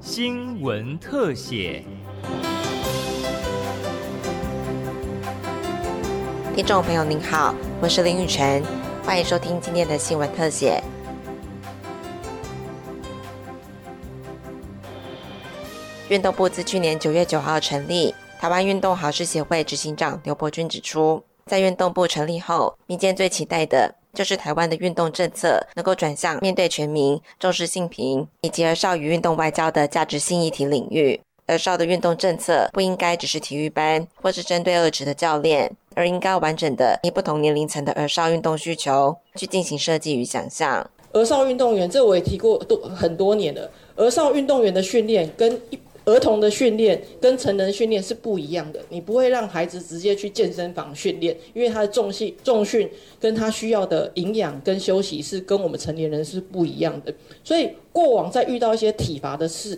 新闻特写。 听众朋友您好，我是林雨晨，欢迎收听今天的新闻特写。运动部自去年9月9号成立，台湾运动好事协会执行长刘伯钧指出，在运动部成立后，民间最期待的就是台湾的运动政策能够转向面对全民、重视性平以及儿少与运动外交的价值性议题领域。儿少的运动政策不应该只是体育班或是针对二职的教练，而应该完整的以不同年龄层的儿少运动需求去进行设计与想象。 儿少运动员，这我也提过很多年了。儿少运动员的训练跟儿童的训练跟成人训练是不一样的，你不会让孩子直接去健身房训练，因为他的重训跟他需要的营养跟休息是跟我们成年人是不一样的。所以过往在遇到一些体罚的事